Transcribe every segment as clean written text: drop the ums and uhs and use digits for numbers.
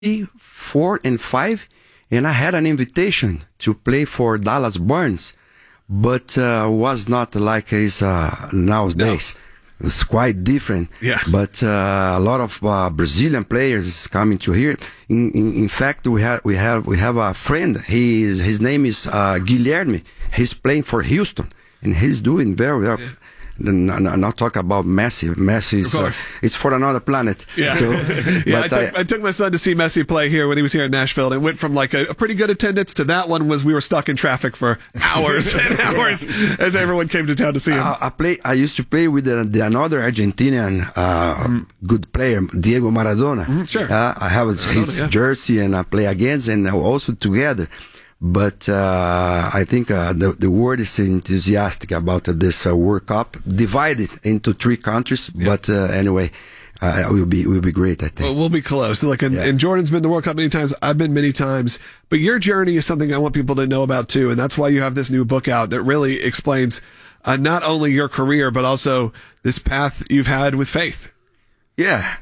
4, and 5, and I had an invitation to play for Dallas Burns, but was not like it's nowadays. No. It's quite different. Yeah. But a lot of Brazilian players is coming to here. In fact, we have a friend. His name is Guilherme. He's playing for Houston, and he's doing very well. Yeah. Not talk about Messi. Messi is it's for another planet. Yeah, so, yeah. I took my son to see Messi play here when he was here in Nashville, and it went from like a pretty good attendance to that one was we were stuck in traffic for hours and hours as everyone came to town to see him. I used to play with another Argentinian good player, Diego Maradona. Sure. I have his jersey, and I play against, and also together. But I think the world is enthusiastic about this World Cup, divided into 3 countries. Yeah. But anyway, we'll be great, I think. Well, we'll be close. Look, and Jordan's been to the World Cup many times. I've been many times. But your journey is something I want people to know about, too. And that's why you have this new book out that really explains not only your career, but also this path you've had with faith. Yeah.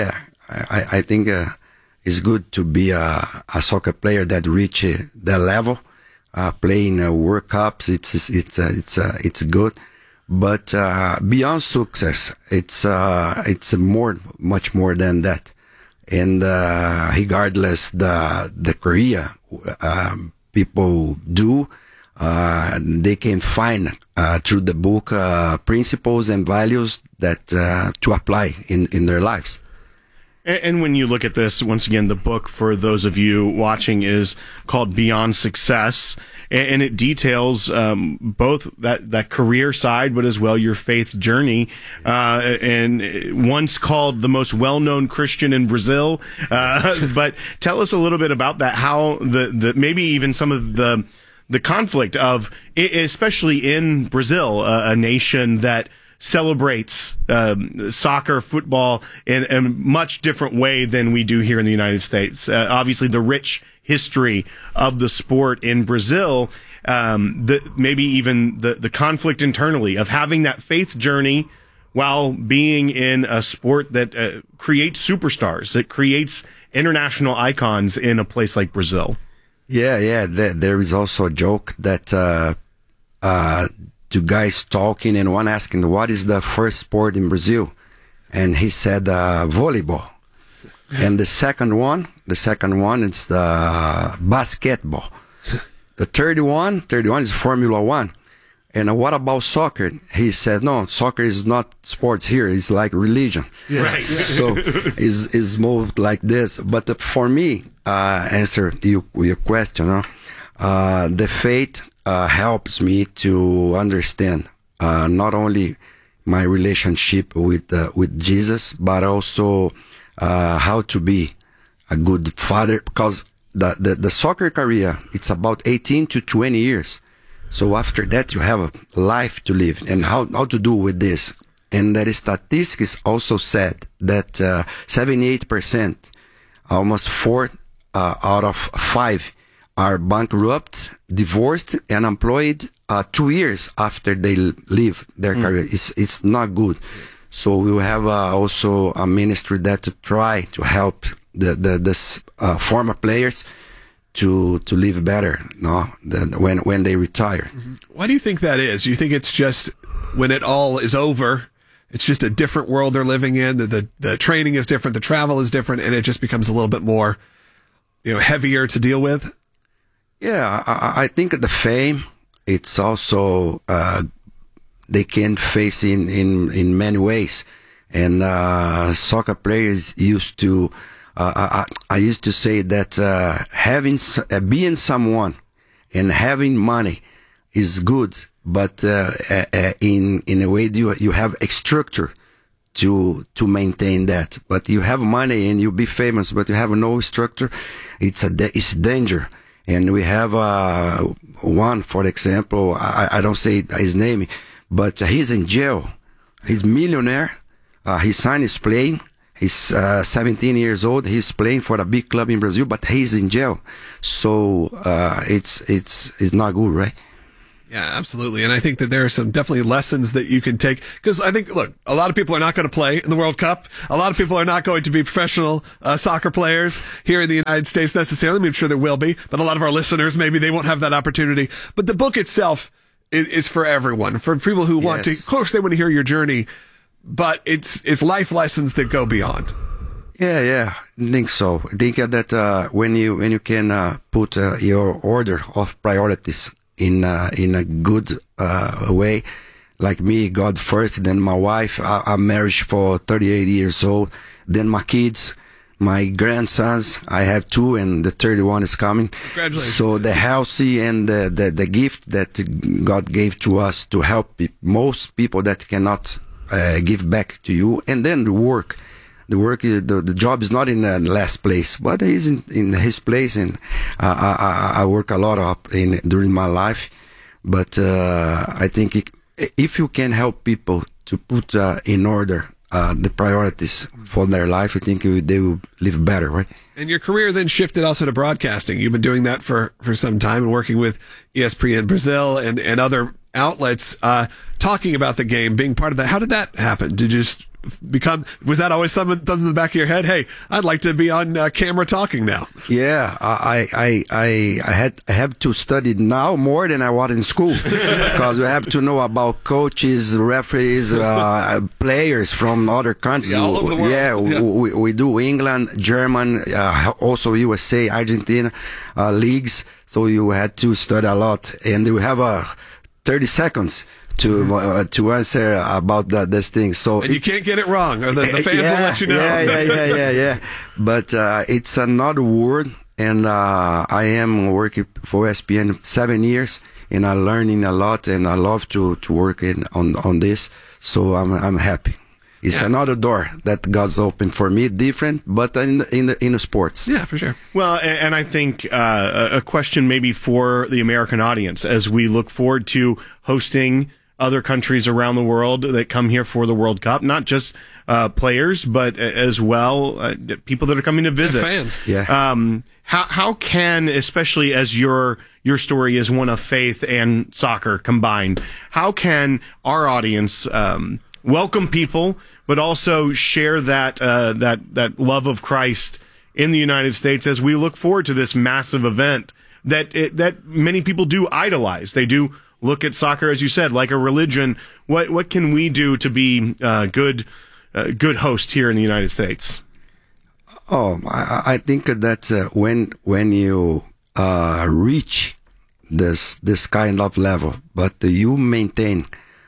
I think... it's good to be a soccer player that reach that level, playing World Cups. It's good, but beyond success, it's much more than that. And regardless the career people do, they can find through the book principles and values that to apply in their lives. And when you look at this, once again, the book for those of you watching is called Beyond Success, and it details both that career side, but as well your faith journey. And once called the most well-known Christian in Brazil, but tell us a little bit about that. How the maybe even some of the conflict of, especially in Brazil, a nation that celebrates soccer, football in a much different way than we do here in the United States. Obviously, the rich history of the sport in Brazil, maybe even the conflict internally of having that faith journey while being in a sport that creates superstars, that creates international icons in a place like Brazil. Yeah. There is also a joke that two guys talking, and one asking, what is the first sport in Brazil? And he said volleyball. And the second one is the basketball. The third one is Formula 1. And what about soccer? He said, no, soccer is not sports here. It's like religion. Yeah. Right. So it's more like this. But for me, answer your question, the faith helps me to understand not only my relationship with Jesus, but also how to be a good father. Because the soccer career, it's about 18 to 20 years. So after that, you have a life to live, and how to do with this. And the statistics also said that 78%, almost 4 out of 5, are bankrupt, divorced, and unemployed 2 years after they leave their career. It's not good. So we will have also a ministry that try to help the former players to live better, when they retire. Mm-hmm. Why do you think that is? Do you think it's just when it all is over, it's just a different world they're living in, the training is different, the travel is different, and it just becomes a little bit more, heavier to deal with? Yeah, I think the fame, it's also, they can face in many ways. And soccer players used to, I used to say that being someone and having money is good, but in a way you have a structure to maintain that. But you have money and you be famous, but you have no structure, it's danger. And we have one, for example, I don't say his name, but he's in jail. He's a millionaire. His son is playing. He's 17 years old. He's playing for a big club in Brazil, but he's in jail. So it's not good, right? Yeah, absolutely. And I think that there are some definitely lessons that you can take, because I think, look, a lot of people are not going to play in the World Cup. A lot of people are not going to be professional soccer players here in the United States necessarily. I mean, I'm sure there will be, but a lot of our listeners, maybe they won't have that opportunity. But the book itself is for everyone, for people who want to, of course, they want to hear your journey, but it's life lessons that go beyond. Yeah, I think so. I think that when you can put your order of priorities in a good way, like me, God first, then my wife. I'm married for 38 years old. Then my kids, my grandsons. I have 2, and the 31 is coming. Congratulations! So the healthy and the gift that God gave to us to help most people that cannot give back to you, and then the work. The job is not in the last place, but it is in his place, and I work a lot during my life. But I think if you can help people to put in order the priorities for their life, I think they will live better, right? And your career then shifted also to broadcasting. You've been doing that for some time and working with ESPN Brazil and other outlets, talking about the game, being part of that. How did that happen? Did you just was that always something that in the back of your head? Hey, I'd like to be on camera talking now. Yeah, I have to study now more than I was in school, because we have to know about coaches, referees, players from other countries. Yeah, all over the world. Yeah. We do England, German, also USA, Argentina leagues. So you had to study a lot, and you have 30 seconds to answer about this thing. So and you can't get it wrong, or the fans will let you know. Yeah. But it's another word, and I am working for ESPN 7 years, and I'm learning a lot, and I love to work on this. So I'm happy. It's another door that God's opened for me, different, but in the sports. Yeah, for sure. Well, and I think a question maybe for the American audience as we look forward to hosting other countries around the world that come here for the World Cup, not just players, but as well people that are coming to visit. Fans. Yeah. How can, especially as your story is one of faith and soccer combined, how can our audience welcome people, but also share that love of Christ in the United States as we look forward to this massive event that many people do idolize? They do look at soccer, as you said, like a religion. What can we do to be good host here in the United States? Oh, I think that when you reach this kind of level, but you maintain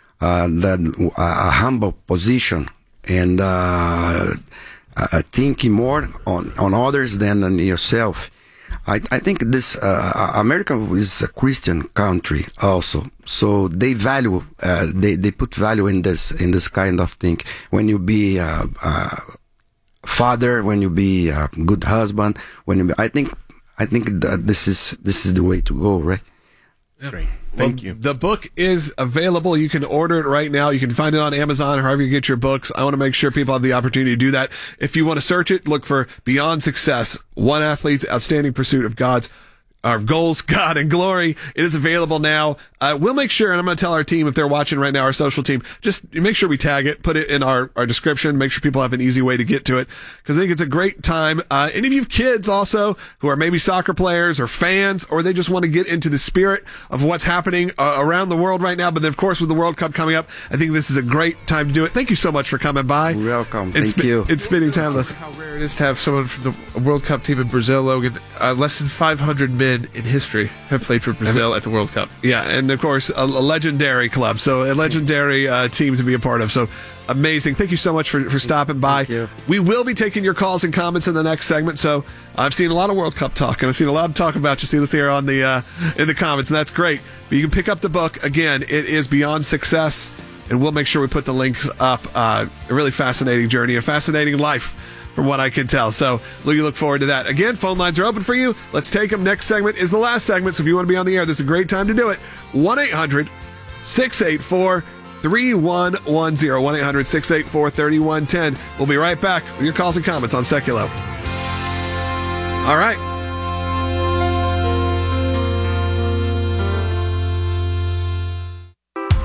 a humble position and thinking more on others than on yourself. I think this America is a Christian country also, so they value they put value in this kind of thing. When you be a father, when you be a good husband, I think that this is the way to go, right? Great. Thank you. The book is available. You can order it right now. You can find it on Amazon or however you get your books. I want to make sure people have the opportunity to do that. If you want to search it, look for Beyond Success, One Athlete's Outstanding Pursuit of Goals, God, and Glory. It is available now. We'll make sure, and I'm going to tell our team, if they're watching right now, our social team, just make sure we tag it, put it in our description, make sure people have an easy way to get to it, because I think it's a great time. Any of you kids also who are maybe soccer players or fans, or they just want to get into the spirit of what's happening around the world right now, but then, of course, with the World Cup coming up, I think this is a great time to do it. Thank you so much for coming by. You're welcome. Thank you. It's spending time with us. How rare it is to have someone from the World Cup team in Brazil, Logan. Less than 500 men in history have played for Brazil at the World Cup. Yeah, and of course, a legendary club, so a legendary team to be a part of. So amazing. Thank you so much for stopping by. Thank you. We will be taking your calls and comments in the next segment. So I've seen a lot of World Cup talk, and I've seen a lot of talk about you. See this here on the in the comments, and that's great. But you can pick up the book. Again, it is Beyond Success, and we'll make sure we put the links up. A really fascinating journey, a fascinating life, from what I can tell. So we look forward to that. Again, phone lines are open for you. Let's take them. Next segment is the last segment, so if you want to be on the air, this is a great time to do it. 1-800-684-3110. 1-800-684-3110. We'll be right back with your calls and comments on Seculo. All right.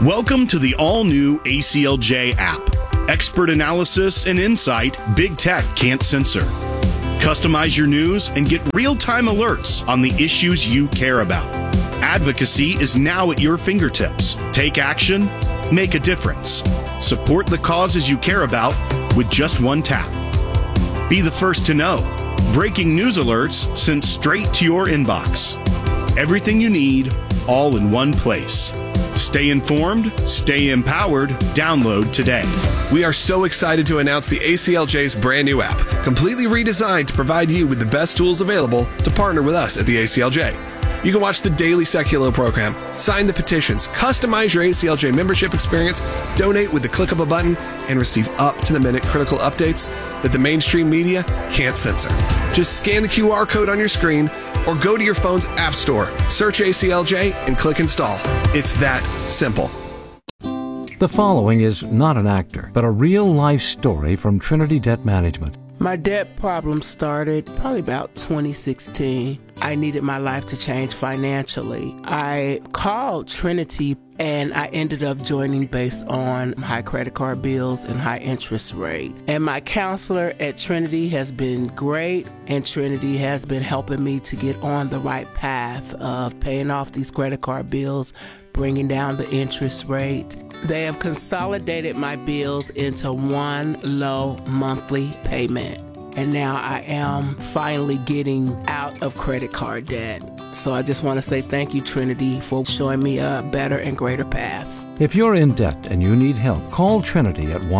Welcome to the all-new ACLJ app. Expert analysis and insight big tech can't censor. Customize your news and get real-time alerts on the issues you care about. Advocacy is now at your fingertips. Take action, make a difference. Support the causes you care about with just one tap. Be the first to know. Breaking news alerts sent straight to your inbox. Everything you need, all in one place. Stay informed, stay empowered. Download today. We are so excited to announce the ACLJ's brand new app, completely redesigned to provide you with the best tools available to partner with us at the ACLJ. You can watch the daily Secular program, sign the petitions, customize your ACLJ membership experience, donate with the click of a button, and receive up-to-the-minute critical updates that the mainstream media can't censor. Just scan the QR code on your screen or go to your phone's app store, search ACLJ, and click install. It's that simple. The following is not an actor, but a real-life story from Trinity Debt Management. My debt problem started probably about 2016. I needed my life to change financially. I called Trinity and I ended up joining based on high credit card bills and high interest rate. And my counselor at Trinity has been great, and Trinity has been helping me to get on the right path of paying off these credit card bills, bringing down the interest rate. They have consolidated my bills into one low monthly payment. And now I am finally getting out of credit card debt. So I just want to say thank you, Trinity, for showing me a better and greater path. If you're in debt and you need help, call Trinity at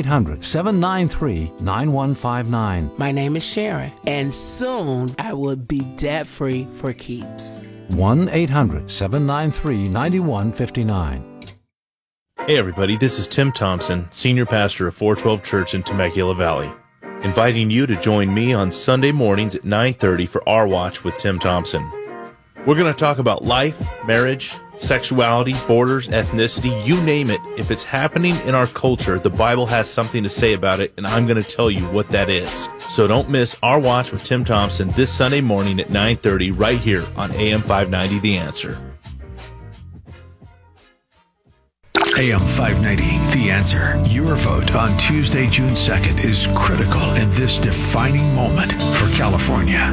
1-800-793-9159. My name is Sharon, and soon I will be debt-free for keeps. 1-800-793-9159. Hey everybody, this is Tim Thompson, Senior Pastor of 412 Church in Temecula Valley, inviting you to join me on Sunday mornings at 9:30 for Our Watch with Tim Thompson. We're going to talk about life, marriage, sexuality, borders, ethnicity, you name it. If it's happening in our culture, the Bible has something to say about it, and I'm going to tell you what that is. So don't miss Our Watch with Tim Thompson this Sunday morning at 9:30 right here on AM 590 The Answer. AM 590, The Answer. Your vote on Tuesday, June 2nd is critical in this defining moment for California.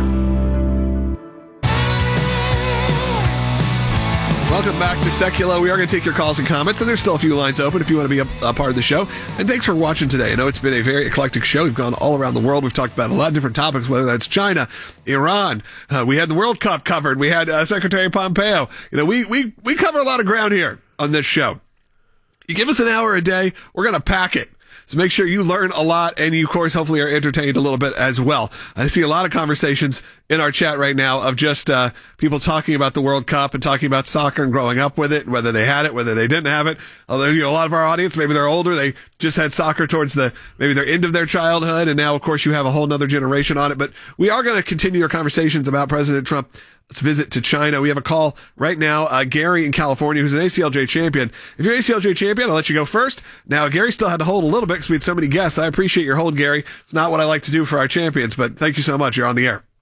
Welcome back to Secular. We are going to take your calls and comments, and there's still a few lines open if you want to be a part of the show. And thanks for watching today. I know it's been a very eclectic show. We've gone all around the world. We've talked about a lot of different topics, whether that's China, Iran. We had the World Cup covered. We had Secretary Pompeo. You know, we cover a lot of ground here on this show. You give us an hour a day, we're going to pack it. So make sure you learn a lot, and you, of course, hopefully are entertained a little bit as well. I see a lot of conversations in our chat right now of just people talking about the World Cup and talking about soccer and growing up with it, whether they had it, whether they didn't have it. Although, you know, a lot of our audience, maybe they're older, they just had soccer towards maybe their end of their childhood, and now, of course, you have a whole nother generation on it. But we are going to continue our conversations about President Trump. Let's visit to China. We have a call right now. Gary in California, who's an ACLJ champion. If you're an ACLJ champion, I'll let you go first. Now, Gary still had to hold a little bit because we had so many guests. I appreciate your hold, Gary. It's not what I like to do for our champions, but thank you so much. You're on the air.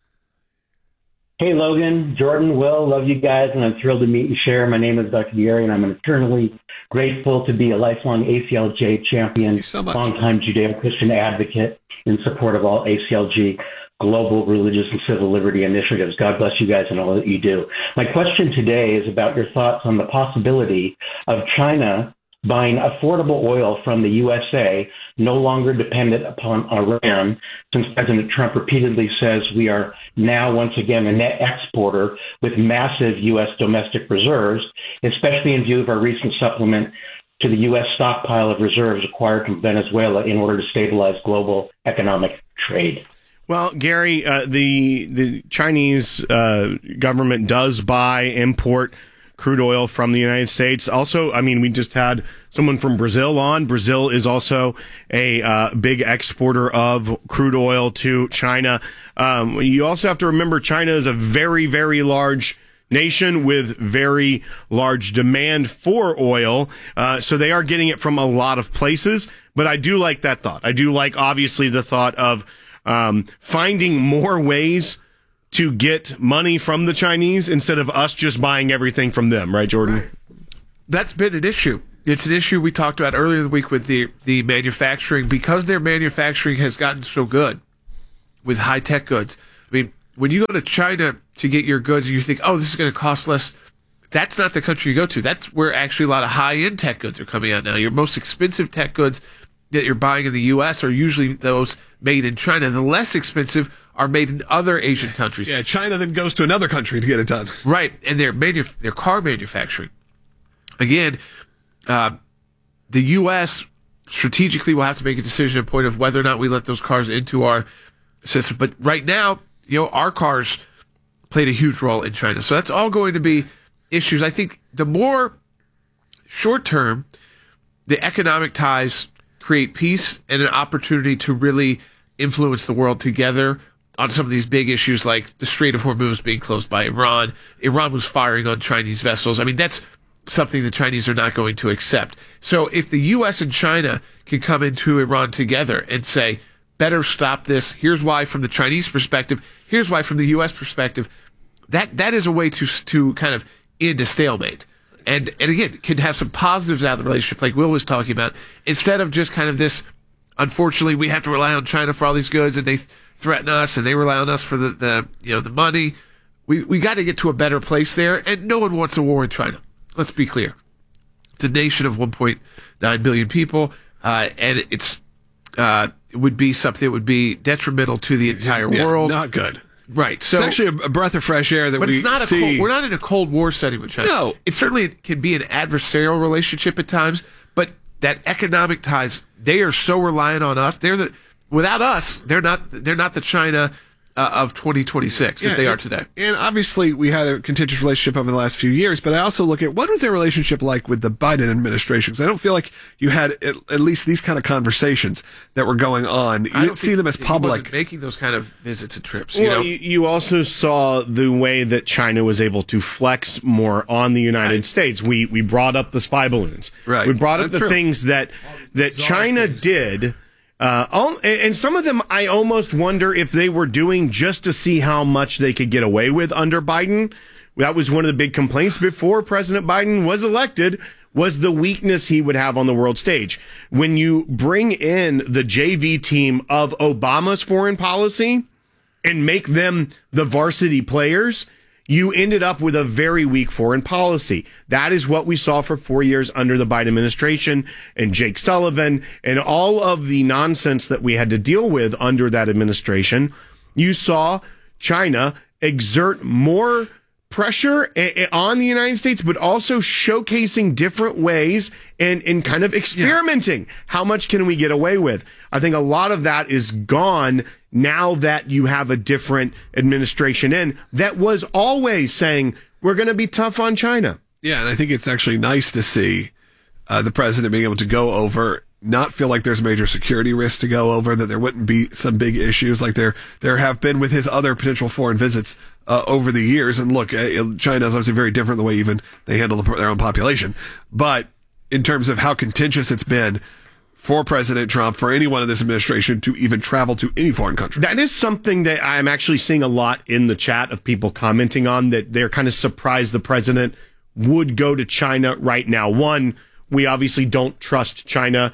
Hey, Logan, Jordan, Will, love you guys, and I'm thrilled to meet and share. My name is Dr. Gary, and I'm eternally grateful to be a lifelong ACLJ champion, Thank you so much. longtime Judeo-Christian advocate in support of all ACLG global religious and civil liberty initiatives. God bless you guys and all that you do. My question today is about your thoughts on the possibility of China buying affordable oil from the USA, no longer dependent upon Iran, since President Trump repeatedly says we are now once again a net exporter with massive U.S. domestic reserves, especially in view of our recent supplement to the U.S. stockpile of reserves acquired from Venezuela in order to stabilize global economic trade. Well, Gary, the Chinese government does import crude oil from the United States. Also, I mean, we just had someone from Brazil on. Brazil is also a big exporter of crude oil to China. You also have to remember China is a very, very large nation with very large demand for oil. So they are getting it from a lot of places. But I do like that thought. I do like, obviously, the thought of finding more ways to get money from the Chinese instead of us just buying everything from them. Right, Jordan? that's been an issue. It's an issue we talked about earlier in the week with the manufacturing, because their manufacturing has gotten so good with high-tech goods. I mean, when you go to China to get your goods and you think, oh, this is going to cost less, that's not the country you go to. That's where actually a lot of high-end tech goods are coming out now. Your most expensive tech goods that you're buying in the U.S. are usually those made in China. The less expensive are made in other Asian countries. Yeah, China then goes to another country to get it done. Right, and their car manufacturing. Again, the U.S. strategically will have to make a decision at the point of whether or not we let those cars into our system. But right now, our cars played a huge role in China. So that's all going to be issues. I think the more short-term, the economic ties create peace and an opportunity to really influence the world together on some of these big issues like the Strait of Hormuz being closed by Iran. Iran was firing on Chinese vessels. I mean, that's something the Chinese are not going to accept. So if the U.S. and China can come into Iran together and say, better stop this, here's why from the Chinese perspective, here's why from the U.S. perspective, that is a way to kind of end a stalemate. And again, can have some positives out of the relationship, like Will was talking about, instead of just kind of this, unfortunately, we have to rely on China for all these goods, and they threaten us, and they rely on us for the money. We got to get to a better place there, and no one wants a war in China. Let's be clear. It's a nation of 1.9 billion people, and it would be something that would be detrimental to the entire world. Not good. Right. So it's actually a breath of fresh air that we see. We're not in a Cold War setting with China. No. It certainly can be an adversarial relationship at times, but that economic ties, they are so reliant on us. Without us, they're not the China of 2026 that they are today. And obviously, we had a contentious relationship over the last few years, but I also look at what was their relationship like with the Biden administration? Because I don't feel like you had at least these kind of conversations that were going on. You didn't see them as public. He wasn't making those kind of visits and trips. You also saw the way that China was able to flex more on the United States. We brought up the spy balloons. Right. We brought up the things that China did. And some of them, I almost wonder if they were doing just to see how much they could get away with under Biden. That was one of the big complaints before President Biden was elected, was the weakness he would have on the world stage. When you bring in the JV team of Obama's foreign policy and make them the varsity players, you ended up with a very weak foreign policy. That is what we saw for 4 years under the Biden administration and Jake Sullivan and all of the nonsense that we had to deal with under that administration. You saw China exert more pressure on the United States, but also showcasing different ways and kind of experimenting. Yeah. How much can we get away with? I think a lot of that is gone now that you have a different administration in that was always saying, we're going to be tough on China. Yeah, and I think it's actually nice to see the president being able to go over, not feel like there's major security risk to go over, that there wouldn't be some big issues like there have been with his other potential foreign visits over the years. And look, China is obviously very different the way even they handle their own population. But in terms of how contentious it's been for President Trump, for anyone in this administration to even travel to any foreign country. That is something that I'm actually seeing a lot in the chat of people commenting on, that they're kind of surprised the president would go to China right now. One, we obviously don't trust China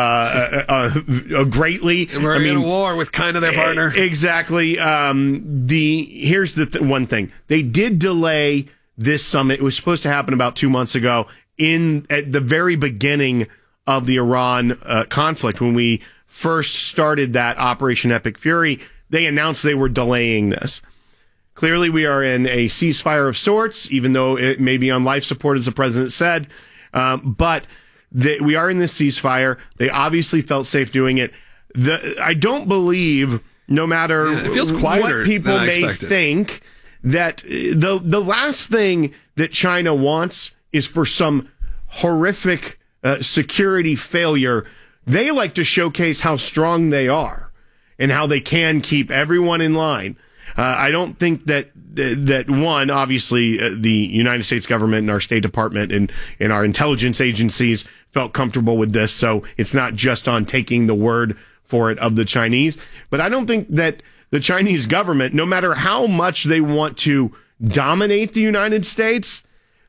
greatly. We're in a war with kind of their partner. Exactly. Here's the one thing. They did delay this summit. It was supposed to happen about 2 months ago at the very beginning of the Iran conflict. When we first started that Operation Epic Fury, they announced they were delaying this. Clearly, we are in a ceasefire of sorts, even though it may be on life support, as the president said. But we are in this ceasefire. They obviously felt safe doing it. I don't believe, no matter it feels quieter what people than I may expected. think, that the last thing that China wants is for some horrific security failure. They like to showcase how strong they are and how they can keep everyone in line. I don't think that one, obviously, the United States government and our State Department and our intelligence agencies felt comfortable with this. So it's not just on taking the word for it of the Chinese. But I don't think that the Chinese government, no matter how much they want to dominate the United States,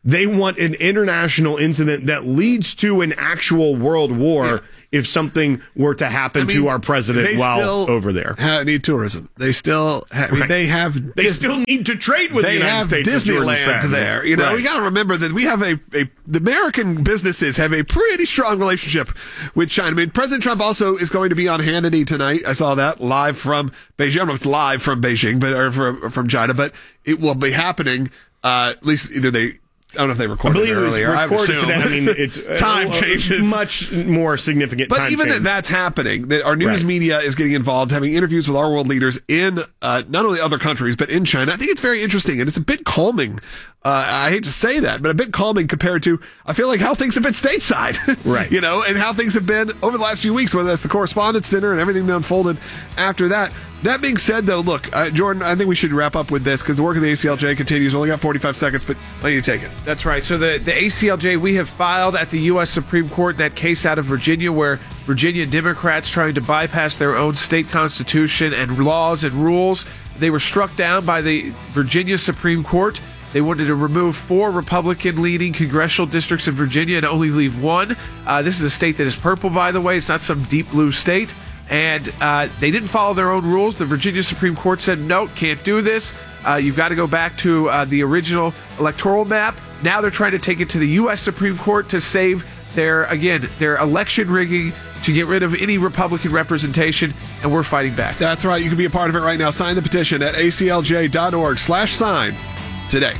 They want an international incident that leads to an actual world war if something were to happen to our president while over there. Need tourism. They still they still need to trade with the United States. Disneyland there. You know, we got to remember that we have the American businesses have a pretty strong relationship with China. I mean, President Trump also is going to be on Hannity tonight. I saw that live from Beijing. I don't know if it's live from Beijing, or from China, but it will be happening. At least I don't know if they recorded it earlier. I believe it was recorded today. I mean, it's time changes. Much more significant. But even that's happening. That our news media is getting involved, having interviews with our world leaders in not only other countries, but in China. I think it's very interesting, and it's a bit calming. I hate to say that, but a bit calming compared to, I feel like, how things have been stateside. Right. You know, and how things have been over the last few weeks, whether that's the correspondence dinner and everything that unfolded after that. That being said, though, look, Jordan, I think we should wrap up with this because the work of the ACLJ continues. Only got 45 seconds, but let you take it. That's right. So the ACLJ, we have filed at the U.S. Supreme Court that case out of Virginia where Virginia Democrats trying to bypass their own state constitution and laws and rules. They were struck down by the Virginia Supreme Court. They wanted to remove 4 Republican-leaning congressional districts in Virginia and only leave 1. This is a state that is purple, by the way. It's not some deep blue state. And they didn't follow their own rules. The Virginia Supreme Court said, no, can't do this. You've got to go back to the original electoral map. Now they're trying to take it to the U.S. Supreme Court to save their election rigging, to get rid of any Republican representation, and we're fighting back. That's right. You can be a part of it right now. Sign the petition at aclj.org/sign today.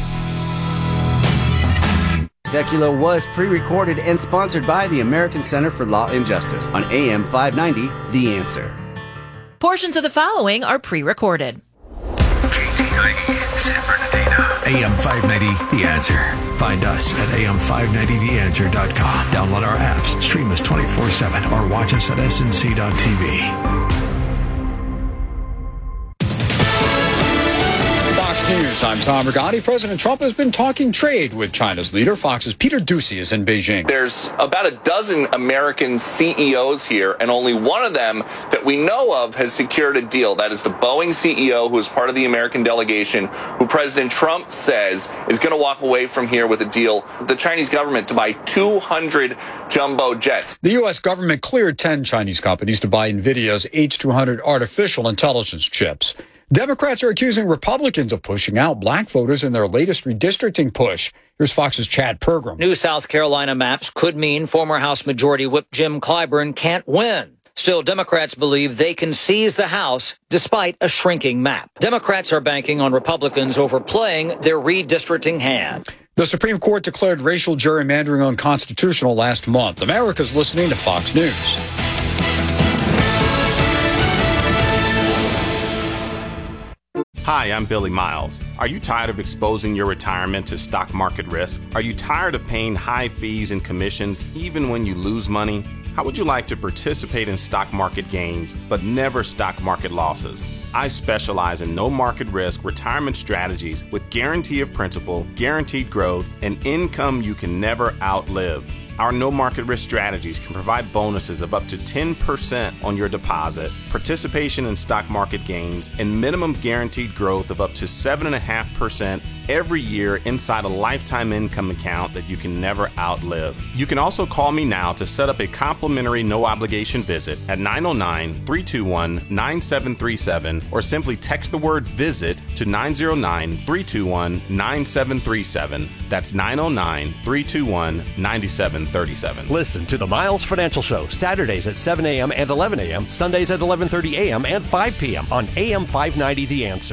Secular was pre-recorded and sponsored by the American Center for Law and Justice on AM 590, The Answer. Portions of the following are pre-recorded. KT90, San Bernardino. AM 590, The Answer. Find us at am590theanswer.com. Download our apps, stream us 24/7, or watch us at snc.tv. News. I'm Tom Rigotti. President Trump has been talking trade with China's leader. Fox's Peter Doocy is in Beijing. There's about a dozen American CEOs here, and only one of them that we know of has secured a deal. That is the Boeing CEO, who is part of the American delegation, who President Trump says is going to walk away from here with a deal with the Chinese government to buy 200 jumbo jets. The U.S. government cleared 10 Chinese companies to buy NVIDIA's H200 artificial intelligence chips. Democrats are accusing Republicans of pushing out black voters in their latest redistricting push. Here's Fox's Chad Pergram. New South Carolina maps could mean former House Majority Whip Jim Clyburn can't win. Still, Democrats believe they can seize the House despite a shrinking map. Democrats are banking on Republicans overplaying their redistricting hand. The Supreme Court declared racial gerrymandering unconstitutional last month. America's listening to Fox News. Hi, I'm Billy Miles. Are you tired of exposing your retirement to stock market risk? Are you tired of paying high fees and commissions even when you lose money? How would you like to participate in stock market gains but never stock market losses? I specialize in no market risk retirement strategies with guarantee of principal, guaranteed growth, and income you can never outlive. Our no market risk strategies can provide bonuses of up to 10% on your deposit, participation in stock market gains, and minimum guaranteed growth of up to 7.5% every year inside a lifetime income account that you can never outlive. You can also call me now to set up a complimentary no obligation visit at 909-321-9737 or simply text the word visit to 909-321-9737. That's 909-321-9737. Listen to the Miles Financial Show Saturdays at 7 a.m. and 11 a.m., Sundays at 11:30 a.m. and 5 p.m. on AM 590 The Answer.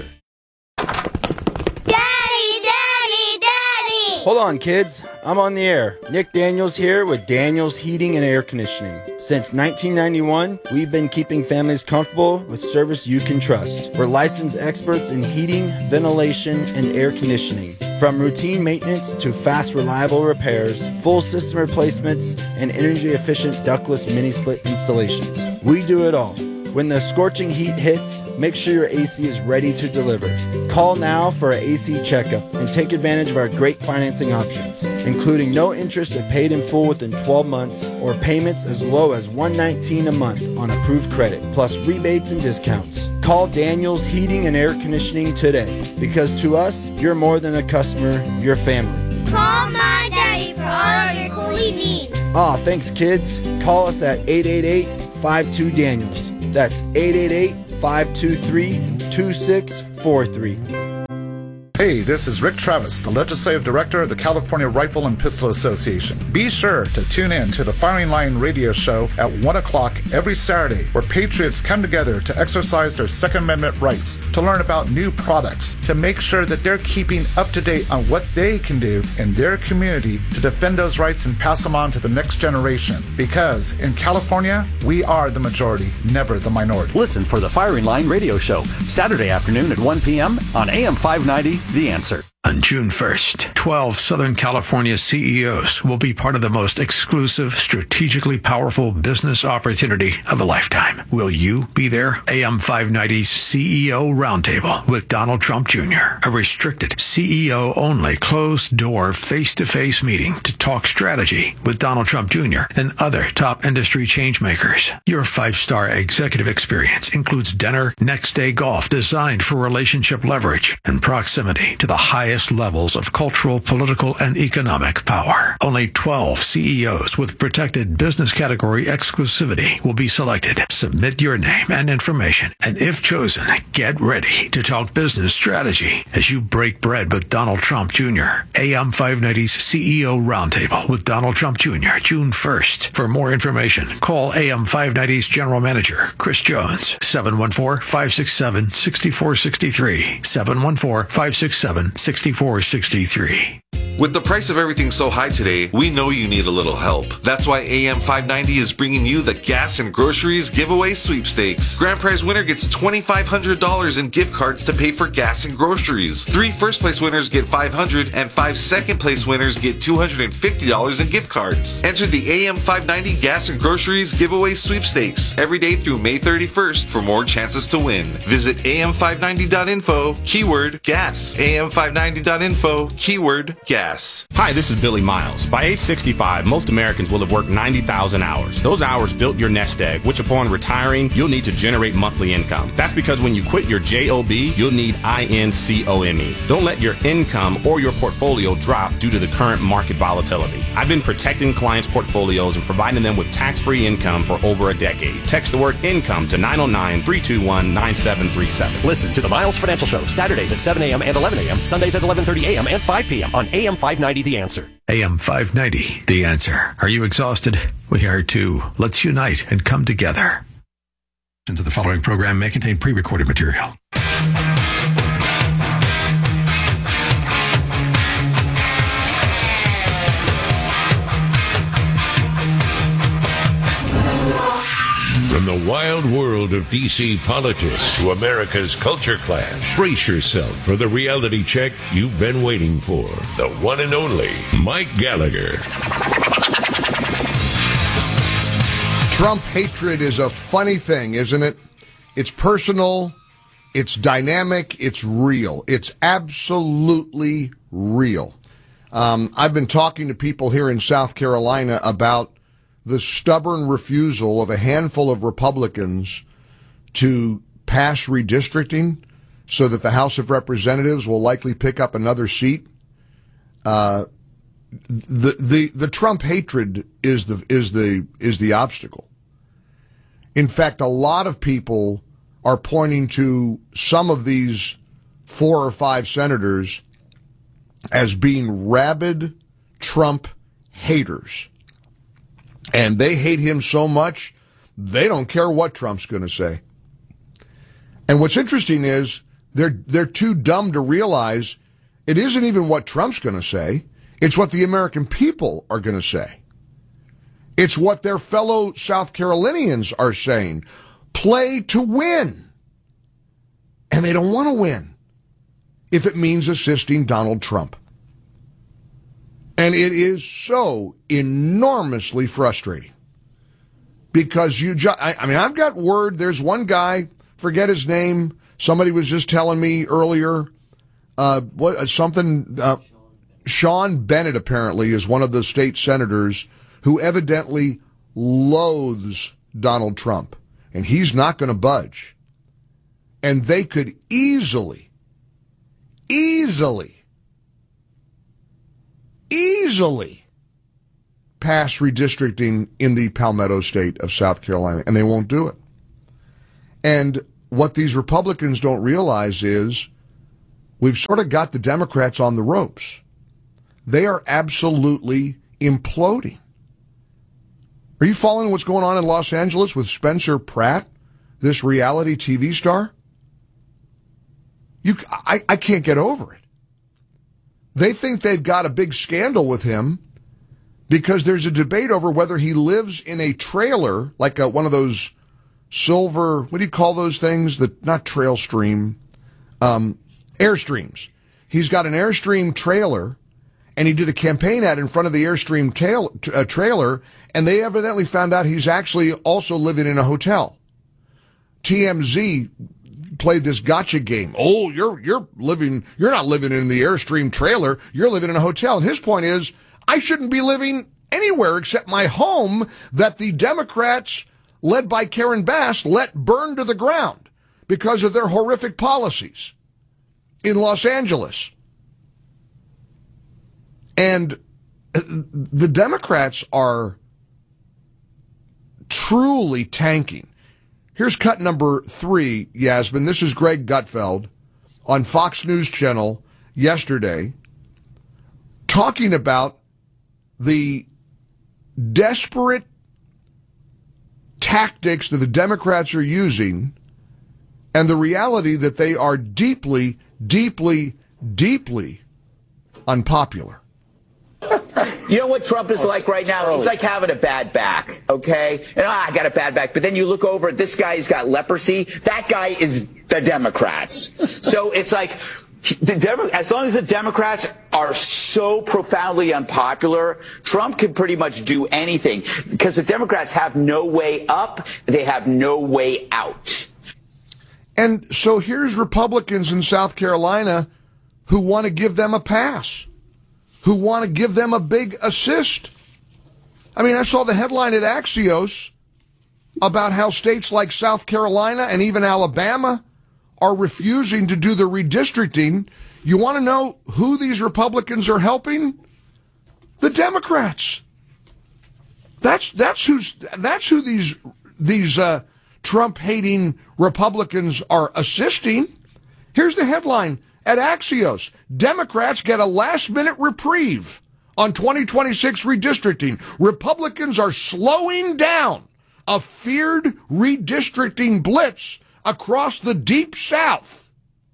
Hold on, kids. I'm on the air. Nick Daniels here with Daniels Heating and Air Conditioning. Since 1991, we've been keeping families comfortable with service you can trust. We're licensed experts in heating, ventilation, and air conditioning. From routine maintenance to fast, reliable repairs, full system replacements, and energy-efficient ductless mini-split installations. We do it all. When the scorching heat hits, make sure your AC is ready to deliver. Call now for an AC checkup and take advantage of our great financing options, including no interest if paid in full within 12 months or payments as low as $119 a month on approved credit, plus rebates and discounts. Call Daniels Heating and Air Conditioning today, because to us, you're more than a customer, you're family. Call my daddy for all your coolie needs. Aw, thanks, kids. Call us at 888-52-DANIELS. That's 888-523-2643. Hey, this is Rick Travis, the Legislative Director of the California Rifle and Pistol Association. Be sure to tune in to the Firing Line radio show at 1 o'clock every Saturday, where patriots come together to exercise their Second Amendment rights, to learn about new products, to make sure that they're keeping up to date on what they can do in their community to defend those rights and pass them on to the next generation. Because in California, we are the majority, never the minority. Listen for the Firing Line radio show, Saturday afternoon at 1 p.m. on AM 590. The Answer. On June 1st, 12 Southern California CEOs will be part of the most exclusive, strategically powerful business opportunity of a lifetime. Will you be there? AM 590's CEO Roundtable with Donald Trump Jr., a restricted, CEO-only, closed-door, face-to-face meeting to talk strategy with Donald Trump Jr. and other top industry changemakers. Your 5-star executive experience includes dinner, next-day golf designed for relationship leverage and proximity to the highest levels of cultural, political, and economic power. Only 12 CEOs with protected business category exclusivity will be selected. Submit your name and information, and if chosen, get ready to talk business strategy as you break bread with Donald Trump Jr. AM 590's CEO Roundtable with Donald Trump Jr., June 1st. For more information, call AM 590's General Manager, Chris Jones, 714-567-6463, 714-567-6463. With the price of everything so high today, we know you need a little help. That's why AM 590 is bringing you the Gas and Groceries Giveaway Sweepstakes. Grand prize winner gets $2,500 in gift cards to pay for gas and groceries. 3 first-place winners get $500, and 5 second-place winners get $250 in gift cards. Enter the AM 590 Gas and Groceries Giveaway Sweepstakes every day through May 31st for more chances to win. Visit am590.info, keyword gas. am590.info, keyword gas. Hi, this is Billy Miles. By age 65, most Americans will have worked 90,000 hours. Those hours built your nest egg, which upon retiring, you'll need to generate monthly income. That's because when you quit your JOB, you'll need INCOME. Don't let your income or your portfolio drop due to the current market volatility. I've been protecting clients' portfolios and providing them with tax-free income for over a decade. Text the word income to 909-321-9737. Listen to the Miles Financial Show, Saturdays at 7 a.m. and 11 a.m., Sundays at 11:30 a.m. and 5 p.m. on AM 590 The Answer. AM 590, The Answer. Are you exhausted? We are too. Let's unite and come together. The following program may contain pre-recorded material. From the wild world of D.C. politics to America's culture clash, brace yourself for the reality check you've been waiting for. The one and only Mike Gallagher. Trump hatred is a funny thing, isn't it? It's personal, it's dynamic, it's real. It's absolutely real. I've been talking to people here in South Carolina about the stubborn refusal of a handful of Republicans to pass redistricting so that the House of Representatives will likely pick up another seat. The Trump hatred is the obstacle. In fact, a lot of people are pointing to some of these 4 or 5 senators as being rabid Trump haters. And they hate him so much, they don't care what Trump's going to say. And what's interesting is they're too dumb to realize it isn't even what Trump's going to say. It's what the American people are going to say. It's what their fellow South Carolinians are saying. Play to win. And they don't want to win if it means assisting Donald Trump. And it is so enormously frustrating because I've got word. There's one guy, forget his name. Somebody was just telling me earlier, Sean Bennett apparently is one of the state senators who evidently loathes Donald Trump, and he's not going to budge. And they could easily easily pass redistricting in the Palmetto State of South Carolina, and they won't do it. And what these Republicans don't realize is we've sort of got the Democrats on the ropes. They are absolutely imploding. Are you following what's going on in Los Angeles with Spencer Pratt, this reality TV star? I can't get over it. They think they've got a big scandal with him because there's a debate over whether he lives in a trailer, like one of those silver, what do you call those things? Not Trailstream, Airstreams. He's got an Airstream trailer, and he did a campaign ad in front of the Airstream trailer, and they evidently found out he's actually also living in a hotel. TMZ played this gotcha game. Oh, you're not living in the Airstream trailer, you're living in a hotel. And his point is, I shouldn't be living anywhere except my home that the Democrats, led by Karen Bass, let burn to the ground because of their horrific policies in Los Angeles. And the Democrats are truly tanking. Here's cut number 3, Yasmin. This is Greg Gutfeld on Fox News Channel yesterday talking about the desperate tactics that the Democrats are using and the reality that they are deeply, deeply, deeply unpopular. You know what Trump is like right now? He's like having a bad back, okay? And I got a bad back. But then you look over at this guy, he's got leprosy. That guy is the Democrats. So it's like, as long as the Democrats are so profoundly unpopular, Trump can pretty much do anything because the Democrats have no way up. They have no way out. And so here's Republicans in South Carolina who want to give them a pass, who want to give them a big assist. I mean, I saw the headline at Axios about how states like South Carolina and even Alabama are refusing to do the redistricting. You want to know who these Republicans are helping? The Democrats. That's who these Trump-hating Republicans are assisting. Here's the headline at Axios: Democrats get a last-minute reprieve on 2026 redistricting. Republicans are slowing down a feared redistricting blitz across the Deep South.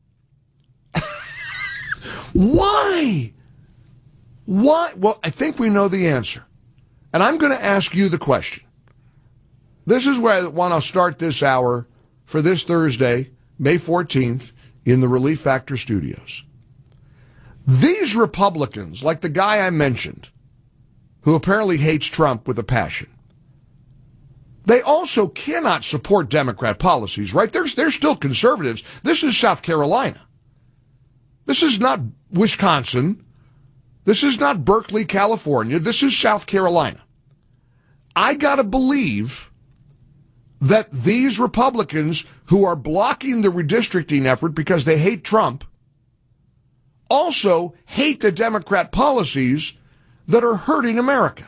Why? Why? Well, I think we know the answer. And I'm going to ask you the question. This is where I want to start this hour for this Thursday, May 14th, in the Relief Factor studios. These Republicans, like the guy I mentioned, who apparently hates Trump with a passion, they also cannot support Democrat policies, right? They're still conservatives. This is South Carolina. This is not Wisconsin. This is not Berkeley, California. This is South Carolina. I gotta believe that these Republicans who are blocking the redistricting effort because they hate Trump also hate the Democrat policies that are hurting America.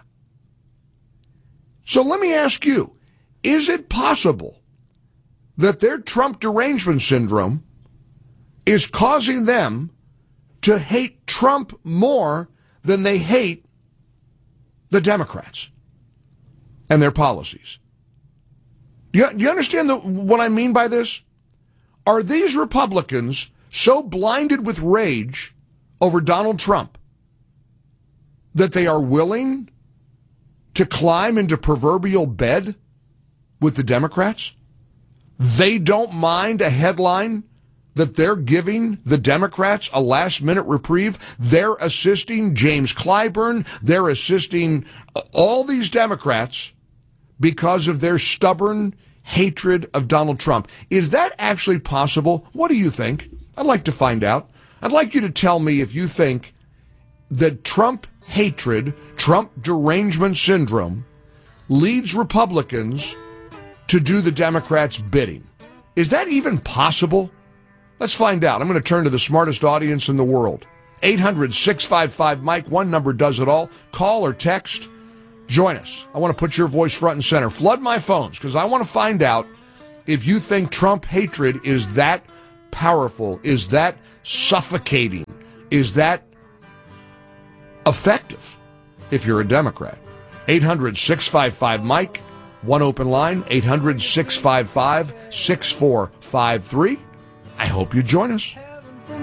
So let me ask you, is it possible that their Trump derangement syndrome is causing them to hate Trump more than they hate the Democrats and their policies? Do you understand what I mean by this? Are these Republicans so blinded with rage over Donald Trump that they are willing to climb into proverbial bed with the Democrats? They don't mind a headline that they're giving the Democrats a last-minute reprieve. They're assisting James Clyburn. They're assisting all these Democrats because of their stubborn hatred of Donald Trump. Is that actually possible? What do you think? I'd like to find out. I'd like you to tell me if you think that Trump hatred, Trump derangement syndrome, leads Republicans to do the Democrats' bidding. Is that even possible? Let's find out. I'm going to turn to the smartest audience in the world. 800-655-Mike. One number does it all. Call or text. Join us. I want to put your voice front and center. Flood my phones because I want to find out if you think Trump hatred is that powerful, is that suffocating, is that effective if you're a Democrat. 800-655-Mike. One open line, 800-655-6453. I hope you join us.